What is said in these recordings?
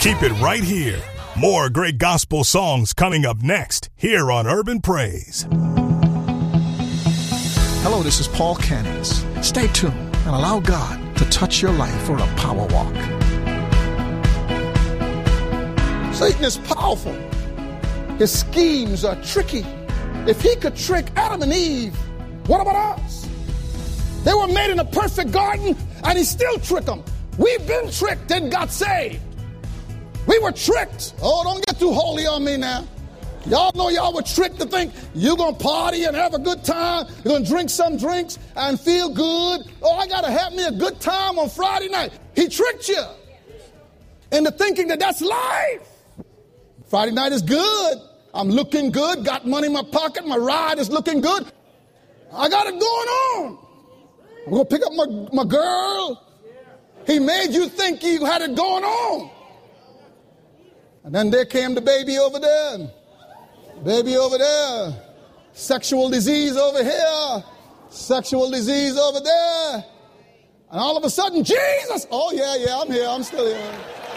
Keep it right here. More great gospel songs coming up next here on Urban Praise. Hello, this is Paul Cannons. Stay tuned and allow God to touch your life for a power walk. Satan is powerful. His schemes are tricky. If he could trick Adam and Eve, what about us? They were made in a perfect garden, and he still tricked them. We've been tricked and got saved. We were tricked. Oh, don't get too holy on me now. Y'all know y'all were tricked to think you're going to party and have a good time. You're going to drink some drinks and feel good. Oh, I got to have me a good time on Friday night. He tricked you into thinking that that's life. Friday night is good. I'm looking good. Got money in my pocket. My ride is looking good. I got it going on. I'm going to pick up my girl. He made you think you had it going on. And then there came the baby over there. Baby over there. Sexual disease over here. Sexual disease over there. And all of a sudden, Jesus. Oh, yeah, I'm here. I'm still here.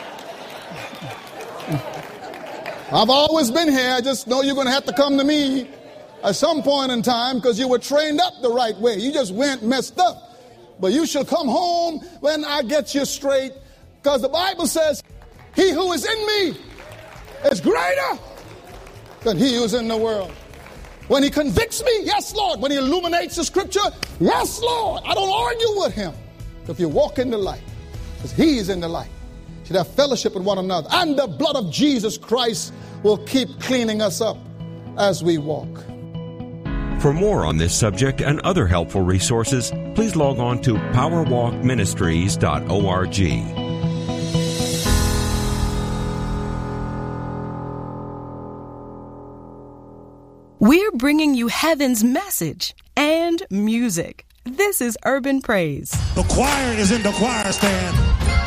I've always been here. I just know you're going to have to come to me at some point in time because you were trained up the right way. You just went messed up. But you shall come home when I get you straight, because the Bible says, he who is in me is greater than he who is in the world. When he convicts me, yes, Lord. When he illuminates the scripture, yes, Lord. I don't argue with him. If you walk in the light, because he is in the light, you should have fellowship with one another. And the blood of Jesus Christ will keep cleaning us up as we walk. For more on this subject and other helpful resources, please log on to powerwalkministries.org. We're bringing you heaven's message and music. This is Urban Praise. The choir is in the choir stand.